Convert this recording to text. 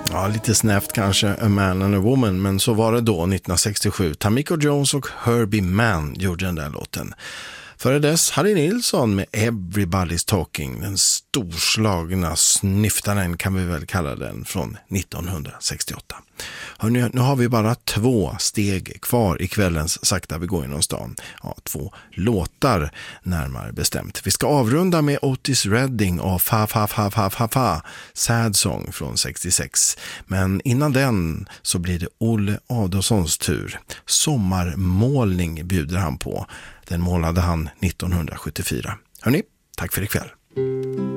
Ja, lite snävt kanske, A Man and a Woman, men så var det då 1967. Tamiko Jones och Herbie Mann gjorde den där låten. Före dess Harry Nilsson med Everybody's Talking, den storslagna snyftaren kan vi väl kalla den, från 1968. Hörrni, nu har vi bara 2 steg kvar i kvällens Sakta vi går genom stan. Ja, 2 låtar närmare bestämt. Vi ska avrunda med Otis Redding och Fa Fa Fa Fa Fa Fa, Sad Song från 66. Men innan den så blir det Olle Adolfssons tur. Sommarmålning bjuder han på. Den målade han 1974. Hörrni, tack för ikväll.